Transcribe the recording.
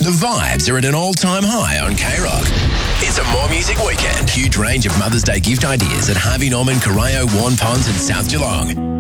The vibes are at an all-time high on K-Rock. It's a More Music Weekend. Huge range of Mother's Day gift ideas at Harvey Norman, Corio, Warren Ponds and South Geelong.